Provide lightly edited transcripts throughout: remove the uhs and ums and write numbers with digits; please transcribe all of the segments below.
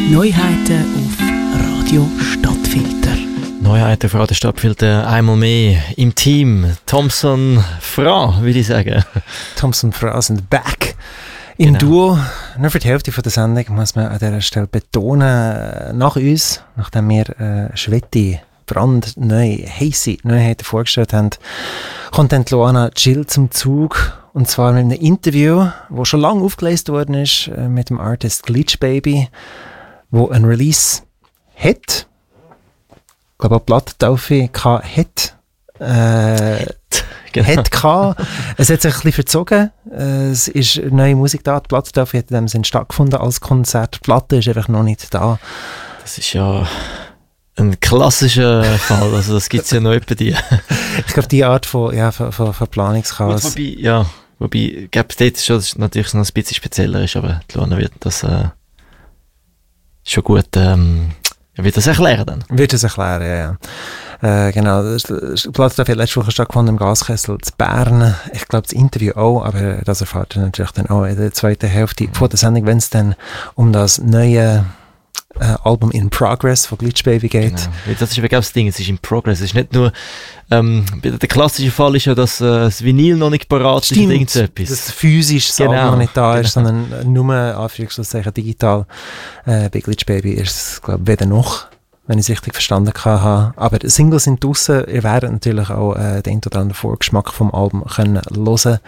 Neuheiten auf Radio Stadtfilter. Neuheiten auf Radio Stadtfilter einmal mehr im Team. Thompson Fra, würde ich sagen. Thompson Fra sind back. Im Duo, nur für die Hälfte von der Sendung, muss man an dieser Stelle betonen, nach uns, nachdem wir Schwetti, brandneue, heisse Neuheiten vorgestellt haben, kommt dann Luana Jill zum Zug. Und zwar mit einem Interview, das schon lange aufgelesen worden ist, mit dem Artist Glitch Baby, wo ein Release hat. Ich glaube auch Plattentaufe hat. Genau. Es hat sich ein bisschen verzogen. Es ist neue Musik da. Die Plattentaufe hat in dem Sinn stattgefunden als Konzert. Die Platte ist einfach noch nicht da. Das ist ja ein klassischer Fall. Also das gibt es ja noch bei dir. Ich glaube, die Art von Planungschaos. Wobei, ich glaube, dort ist das natürlich noch ein bisschen spezieller ist, aber die Luana wird das schon gut wird das erklären dann. Wird das erklären, ja. Genau, die Platte hat letzte Woche stattgefunden im Gaskessel zu Bern. Ich glaube, das Interview auch, aber das erfahrt ihr natürlich dann auch in der zweiten Hälfte von der Sendung, wenn es dann um das neue Album In Progress von Glitch Baby geht. Genau. Das ist aber das Ding, es ist in Progress. Es ist nicht nur, der klassische Fall ist ja, dass das Vinyl noch nicht parat ist oder irgendetwas. Dass physisch das Album noch nicht da ist, sondern nur, Anführungszeichen, digital. Bei Glitch Baby ist es, glaube ich, weder noch, wenn ich es richtig verstanden habe. Aber die Singles sind draussen. Ihr werdet natürlich auch den oder anderen Vorgeschmack vom Album können hören.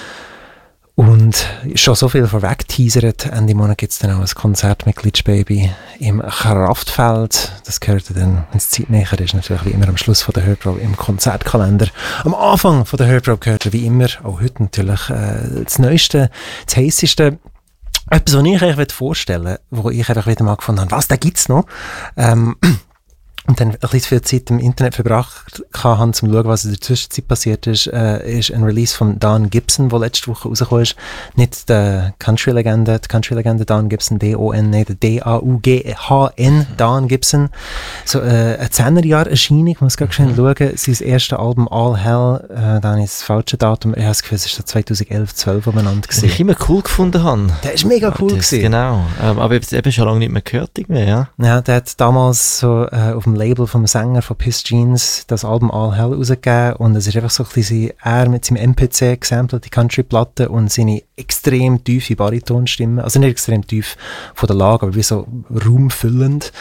Und schon so viel vorweg teasert. Ende Monat gibt es dann auch ein Konzert mit Glitch Baby im Kraftfeld. Das gehört dann, wenn es zeitnäher ist, natürlich wie immer am Schluss von der Hörprobe im Konzertkalender. Am Anfang von der Hörprobe gehört er wie immer, auch heute natürlich, das Neueste, das Heisseste. Etwas, was ich euch vorstellen will, wo ich einfach wieder mal gefunden habe, was, da gibt es noch. Und dann ein bisschen viel Zeit im Internet verbracht habe, um zu schauen, was in der Zwischenzeit passiert ist, ist ein Release von Don Gibson, der letzte Woche rausgekommen ist. Nicht die Country-Legende Don Gibson, D-O-N, nein, der D-A-U-G-H-N, Don Gibson. So eine 10er-Jahr-Erscheinung, ich muss gerade schön schauen, sein erstes Album All Hell, da habe ich das falsche Datum, ich habe das Gefühl, es ist so 2011, 12 umeinander gewesen. Was ich immer cool gefunden habe. Der ist mega cool gewesen. Genau, aber ich habe eben schon lange nicht mehr gehört. Ja, der hat damals so auf dem Label vom Sänger von Piss Jeans das Album All Hell rausgegeben und es ist einfach so ein bisschen er mit seinem MPC gesampelt, die Country-Platte und seine extrem tiefe Baritonstimme, also nicht extrem tief von der Lage, aber wie so raumfüllend.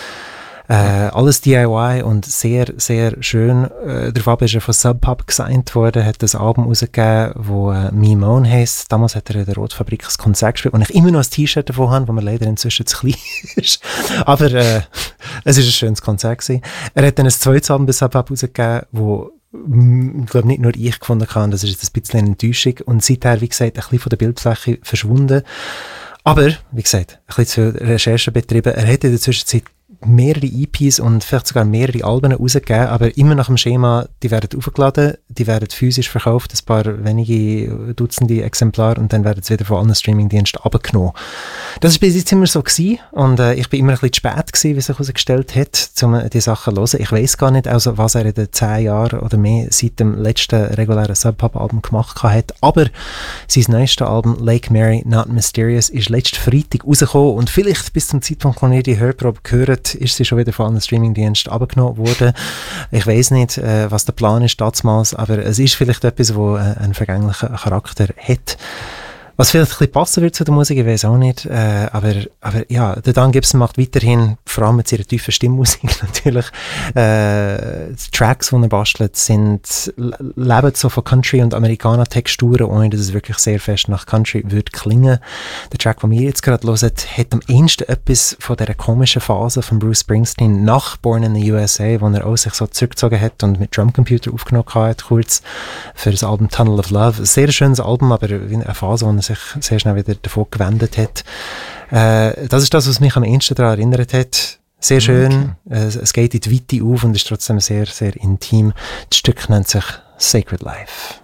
Alles DIY und sehr, sehr schön. Darauf ist er von Sub Pop gesigned worden, hat das Album rausgegeben, wo Me Moan heisst. Damals hat er in der Rotfabrik ein Konzert gespielt, und ich immer noch ein T-Shirt davon habe, das mir leider inzwischen zu klein ist. Aber es ist ein schönes Konzert gewesen. Er hat dann ein zweites Album bei Sub Pop rausgegeben, wo ich glaube nicht nur ich gefunden habe, das ist jetzt ein bisschen eine Enttäuschung und seither, wie gesagt, ein bisschen von der Bildfläche verschwunden. Aber, wie gesagt, ein bisschen zu Recherchen betrieben. Er hat in der Zwischenzeit mehrere EPs und vielleicht sogar mehrere Alben rausgegeben, aber immer nach dem Schema, die werden aufgeladen, die werden physisch verkauft, ein paar wenige Dutzende Exemplare und dann werden sie wieder von allen Streamingdiensten abgenommen. Das war bis jetzt immer so gewesen und ich bin immer ein bisschen zu spät gewesen, wie sich herausgestellt hat, um die Sachen zu hören. Ich weiss gar nicht, also was er in den 10 Jahren oder mehr seit dem letzten regulären Sub-Pop-Album gemacht hat, aber sein neuestes Album Lake Mary Not Mysterious ist letzten Freitag rausgekommen und vielleicht bis zum Zeitpunkt, wo ihr die Hörprobe gehört, ist sie schon wieder von einem Streamingdienst abgenommen worden. Ich weiss nicht, was der Plan ist damals, aber es ist vielleicht etwas, wo einen vergänglichen Charakter hat. Was vielleicht ein bisschen passen wird zu der Musik, ich weiß auch nicht, aber ja, der Dan Gibson macht weiterhin, vor allem mit seiner tiefen Stimmmusik natürlich, die Tracks, die er bastelt, leben so von Country- und Amerikaner-Texturen, ohne dass es wirklich sehr fest nach Country würde klingen. Der Track, den wir jetzt gerade hören, hat am ehesten etwas von dieser komischen Phase von Bruce Springsteen nach Born in the USA, wo er auch sich so zurückgezogen hat und mit Drumcomputer aufgenommen hat, kurz für das Album Tunnel of Love. Ein sehr schönes Album, aber eine Phase, wo er sich sehr schnell wieder davon gewendet hat. Das ist das, was mich am ehesten daran erinnert hat. Sehr schön. Okay. Es geht in die Weite auf und ist trotzdem sehr, sehr intim. Das Stück nennt sich Sacred Life.